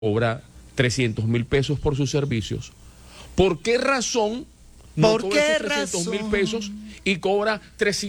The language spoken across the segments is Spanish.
cobra 300.000 pesos por sus servicios. ¿Por qué razón no cobra esos 300.000 pesos y cobra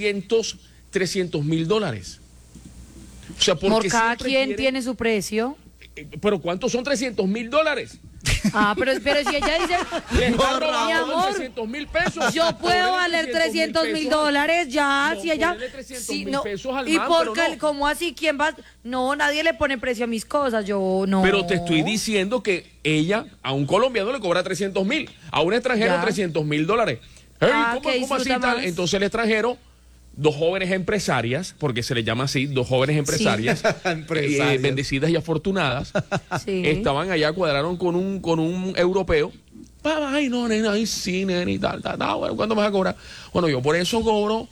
$300.000? O sea, porque por cada quien tiene su precio. ¿Pero cuántos son $300.000? Ah, pero si ella dice, Le están mi robando amor, 300.000 pesos. yo puedo valer $300.000 ya, No, si ella, ponele 300.000 si no, pesos al y man, porque, pero no. ¿cómo así? ¿Quién va? No, nadie le pone precio a mis cosas, yo no. Pero te estoy diciendo que ella, a un colombiano le cobra 300.000, a un extranjero Ya. $300.000. Hey, ¿qué ¿cómo así disfruta tal? más? Entonces el extranjero, dos jóvenes empresarias, porque se les llama así, dos jóvenes empresarias, Empresarias. bendecidas y afortunadas, Sí. estaban allá, cuadraron con un europeo. Ay, no, nena, ay, sí, nena, y tal. Bueno, ¿cuánto me vas a cobrar? Bueno, yo por eso cobro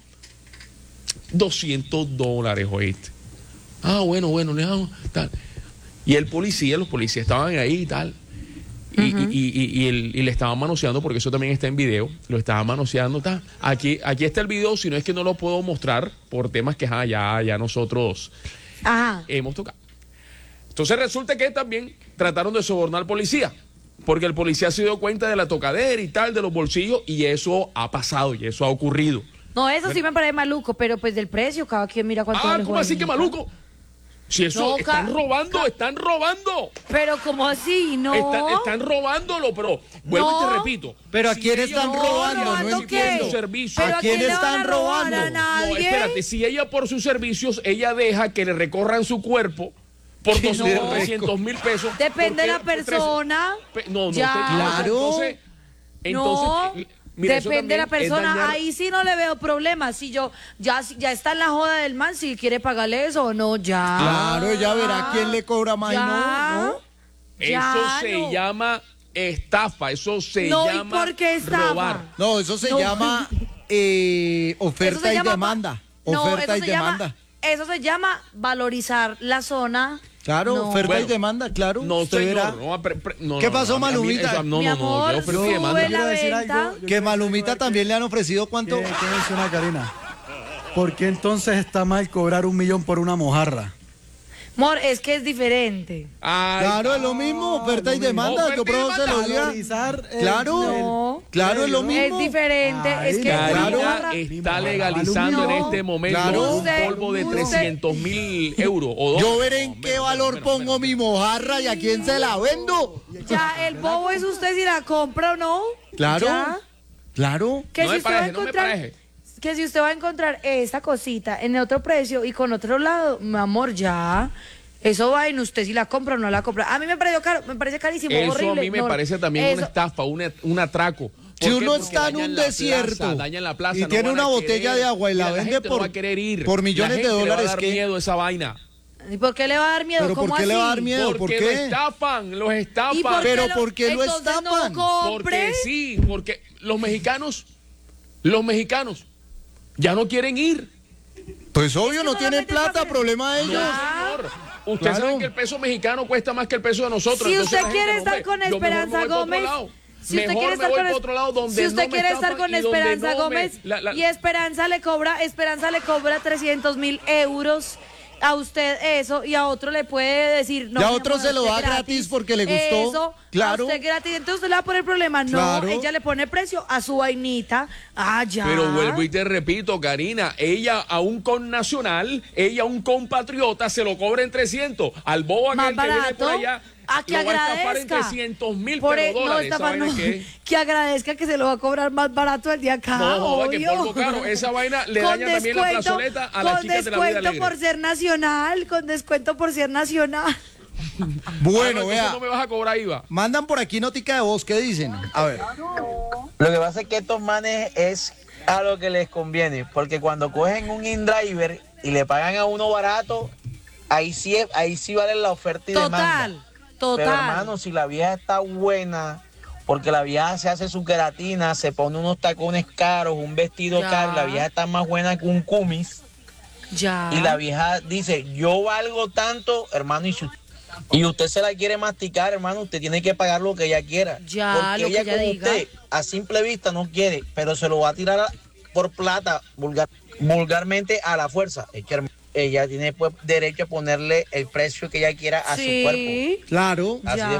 $200, ¿oíste? Ah, bueno, le damos, tal. Y los policías estaban ahí y tal. Y le estaban manoseando, porque eso también está en video. Lo estaban manoseando. Aquí está el video, si no es que no lo puedo mostrar por temas que ya nosotros hemos tocado. Entonces resulta que también trataron de sobornar al policía, porque el policía se dio cuenta de la tocadera y tal, de los bolsillos, y eso ha pasado, y eso ha ocurrido. No, eso sí me parece maluco, pero pues del precio, cada quien mira cuánto vale. ¿Cómo así que maluco? Si eso, No, están robando. Pero ¿cómo así? No. Están robándolo, pero vuelvo y te repito. Pero ¿a si quién ella están no robando? vale No por entiendo. su servicio. ¿Pero ¿A quién le van están a robar robando? a No, nadie? espérate, si ella por sus servicios, ella deja que le recorran su cuerpo por Que no. 300.000 pesos. Depende de la ¿por qué? persona. No, Ya. Claro. Entonces, mira, eso Depende de la también es persona. dañar- Ahí sí no le veo problema. Si yo ya está en la joda del man, si quiere pagarle eso o no, ya. Claro, ella verá quién le cobra más y Ya. Eso Ya se no. llama estafa, eso se No, ¿y llama por qué estafa? robar. No, eso se No. llama Eso oferta se y llama demanda. No, Oferta y eso se llama- demanda. Eso se llama valorizar la zona. Claro, No. oferta Bueno, y demanda, claro. No, usted verá. señor. No, ¿Qué no, pasó, a mí Malumita? eso- Mi amor, yo oferta y sube demanda. la venta. Que Malumita también le han ofrecido cuánto. ¿Qué menciona Karina? ¿Por qué entonces está mal cobrar 1 millón por una mojarra? Amor, es que es diferente. Ay, Claro, es lo mismo, oferta y demanda. Oferta Yo y pruebo se lo demanda. diga. Valorizar Claro, No. claro, es lo Es mismo. Es diferente. Ay, Es que Karina mojarra- está legalizando No. en este momento Claro. un polvo de 300.000 euros o Yo dólares. veré en qué valor pongo mi mojarra y a quién se la vendo. Ya, el bobo es usted si la compra o no. Claro, Ya. claro. Que No si me usted va a parece, no me encontrar, parece. que si usted va a encontrar esta cosita en otro precio y con otro lado, mi amor, ya. Eso va en usted si la compra o no la compra. A mí me pareció caro, me parece carísimo, Eso horrible. a mí me No, parece también eso- una estafa, un atraco. ¿Por Si qué? uno Porque está en dañan un la desierto plaza, dañan la plaza, y no tiene van una a botella querer. de agua y la Mira, vende gente no por- va a querer ir. por millones La de gente le dólares, va a dar ¿qué? miedo esa vaina. ¿Y por qué le va a dar miedo? ¿Pero por ¿Cómo qué le va a así? dar miedo? ¿Por Porque qué? los estafan. ¿Y por qué Pero ¿por qué lo entonces estapan? No compre. Porque sí, porque los mexicanos ya no quieren ir. Pues obvio, que no tienen solamente plata, pasa- problema de No, ellos. señor. Ustedes Claro. saben que el peso mexicano cuesta más que el peso de nosotros. Si entonces usted la quiere gente no estar ve. con Yo mejor me Esperanza voy pa' otro Gómez, lado. si usted Mejor quiere me estar voy con pa' otro lado donde si usted no me quiere estar estafan con y donde Esperanza no me- Gómez y Esperanza le cobra 300.000 euros a usted eso y a otro le puede decir no. Y a mi otro amor, se lo usted da gratis porque le gustó. Eso, Claro. a usted gratis, entonces usted le va a poner problema. No, Claro. ella le pone precio a su vainita. Ah, ya. Pero vuelvo y te repito, Karina, ella a un connacional, ella a un compatriota se lo cobra en 300. Al bobo Más aquel que viene por barato. allá A que lo va a estafar en agradezca. 300.000 Por pero no, dólares. esta ¿Esa vaina no, qué es? que agradezca que se lo va a cobrar más barato el día acá. No, joda, que obvio. polvo caro. Esa vaina le Con daña también la descuento- plazoleta a las con chicas de la vida descuento alegre. por ser nacional, con descuento por ser nacional. Bueno, entonces vea, no me vas a cobrar IVA. mandan por aquí notica de voz, ¿qué dicen? A ver. Lo que pasa es que estos manes es a lo que les conviene, porque cuando cogen un InDriver y le pagan a uno barato, ahí sí vale la oferta y demanda. Total. Pero hermano, si la vieja está buena, porque la vieja se hace su queratina, se pone unos tacones caros, un vestido Ya. caro, la vieja está más buena que un cumis, Ya. y la vieja dice, yo valgo tanto, hermano, y usted se la quiere masticar, hermano, usted tiene que pagar lo que ella quiera. Ya, porque lo que ella ella con diga. usted, a simple vista, no quiere, pero se lo va a tirar por plata, vulgarmente a la fuerza. Es que, hermano, ella tiene pues derecho a ponerle el precio que ella quiera a su cuerpo. Claro. Así de